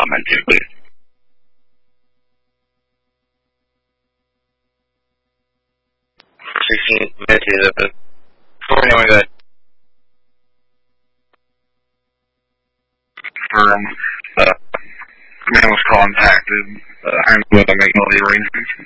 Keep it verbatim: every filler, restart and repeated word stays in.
comment to, please. sixteen minutes is up. Before knowing that firm, uh, man was contacted. Uh, I'm going to make all the arrangements.